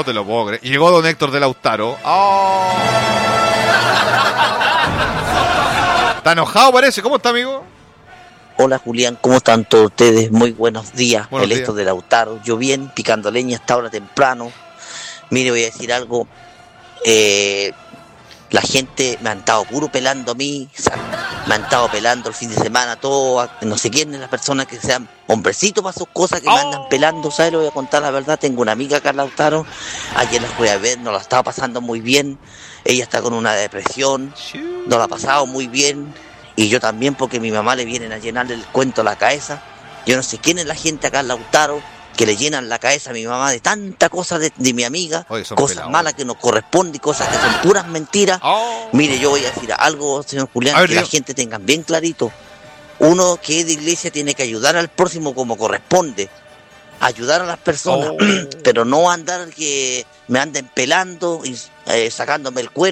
No te lo puedo creer. Llegó don Héctor de Lautaro. ¡Oh! Está enojado parece. ¿Cómo está, amigo? Hola Julián, ¿cómo están todos ustedes? Muy buenos días. Buenos días. Héctor de Lautaro. Yo bien, picando leña hasta ahora temprano. Mire, voy a decir algo. La gente me han estado puro pelando a mí. O sea, me han estado pelando el fin de semana todo. No sé quiénes las personas que sean hombrecitos para sus cosas que me andan pelando. ¿Sabes? Le voy a contar la verdad. Tengo una amiga acá en Lautaro. Ayer la fui a ver, no la estaba pasando muy bien. Ella está con una depresión. No la ha pasado muy bien. Y yo también, porque mi mamá le vienen a llenar el cuento a la cabeza. Yo no sé quién es la gente acá en Lautaro que le llenan la cabeza a mi mamá de tanta cosa de mi amiga. Oye, son cosas pelados. malas que nos corresponden, cosas que son puras mentiras. Mire, yo voy a decir algo, señor Julián, ver, que la gente tenga bien clarito. Uno que es de iglesia tiene que ayudar al próximo como corresponde. Ayudar a las personas, pero no andar que me anden pelando y sacándome el cuero.